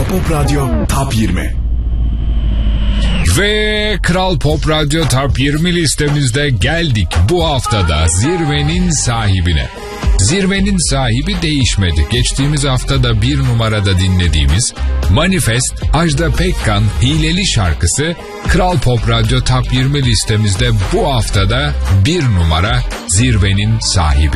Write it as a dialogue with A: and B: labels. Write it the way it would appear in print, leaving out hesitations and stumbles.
A: Kral Pop Radyo Top 20.
B: Ve Kral Pop Radyo Top 20 listemizde geldik bu haftada zirvenin sahibine. Zirvenin sahibi değişmedi. Geçtiğimiz haftada bir numarada dinlediğimiz Manifest Ajda Pekkan Hileli şarkısı Kral Pop Radyo Top 20 listemizde bu haftada bir numara zirvenin sahibi.